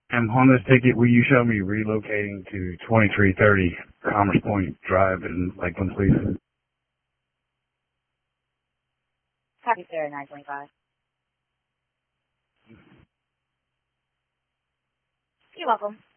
On this ticket, will you show me relocating to 2330 Commerce Point Drive in Lakeland, please? Copy, sir, 925. You're welcome.